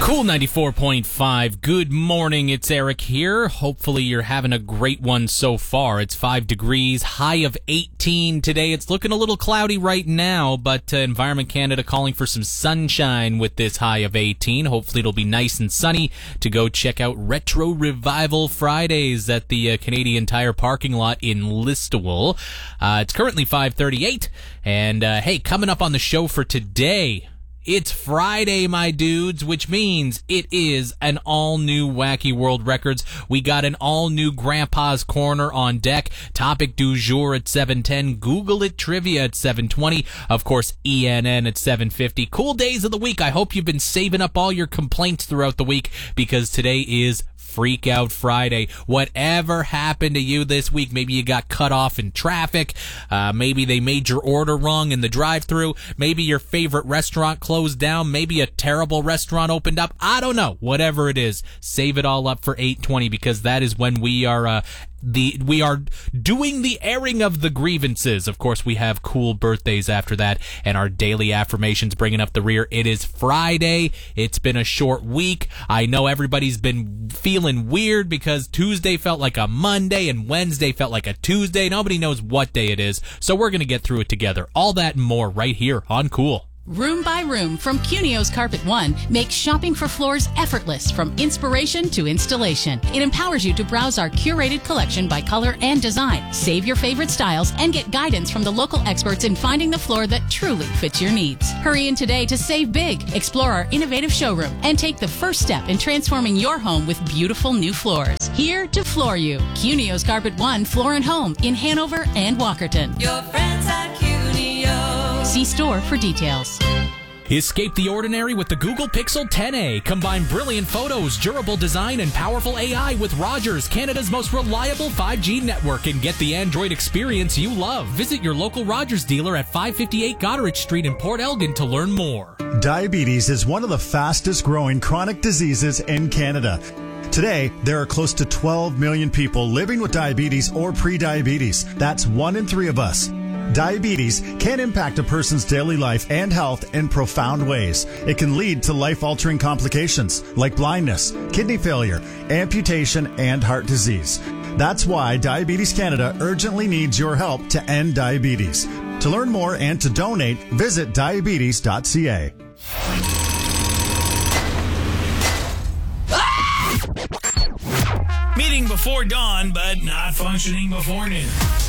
Cool 94.5. Good morning. It's Eric here. Hopefully you're having a great one so far. It's 5 degrees, high of 18 today. It's looking a little cloudy right now, but Environment Canada calling for some sunshine with this high of 18. Hopefully it'll be nice and sunny to go check out Retro Revival Fridays at the Canadian Tire parking lot in Listowel. It's currently 5:38, and hey, coming up on the show for today, it's Friday, my dudes, which means it is an all-new Wacky World Records. We got an all-new Grandpa's Corner on deck. Topic du jour at 7:10. Google it trivia at 7:20. Of course, ENN at 7:50. Cool days of the week. I hope you've been saving up all your complaints throughout the week, because today is Freak Out Friday. Whatever happened to you this week? Maybe you got cut off in traffic. Maybe they made your order wrong in the drive-thru. Maybe your favorite restaurant closed down. Maybe a terrible restaurant opened up. I don't know. Whatever it is, save it all up for 8:20, because that is when we are doing the airing of the grievances. Of course, we have cool birthdays after that, and our daily affirmations bringing up the rear. It is Friday. It's been a short week. I know everybody's been feeling weird because Tuesday felt like a Monday and Wednesday felt like a Tuesday. Nobody knows what day it is, so we're going to get through it together. All that and more right here on Cool. Room by Room from Cunio's Carpet One makes shopping for floors effortless from inspiration to installation. It empowers you to browse our curated collection by color and design, save your favorite styles, and get guidance from the local experts in finding the floor that truly fits your needs. Hurry in today to save big, explore our innovative showroom, and take the first step in transforming your home with beautiful new floors. Here to floor you. Cunio's Carpet One Floor and Home in Hanover and Walkerton. Your friends at Cunio. See store for details. Escape the ordinary with the Google Pixel 10a. Combine brilliant photos, durable design, and powerful AI with Rogers, Canada's most reliable 5G network, and get the Android experience you love. Visit your local Rogers dealer at 558 Goderich Street in Port Elgin to learn more. Diabetes is one of the fastest growing chronic diseases in Canada. Today, there are close to 12 million people living with diabetes or pre-diabetes. That's 1 in 3 of us. Diabetes can impact a person's daily life and health in profound ways. It can lead to life-altering complications like blindness, kidney failure, amputation, and heart disease. That's why Diabetes Canada urgently needs your help to end diabetes. To learn more and to donate, visit diabetes.ca. Meeting before dawn, but not functioning before noon.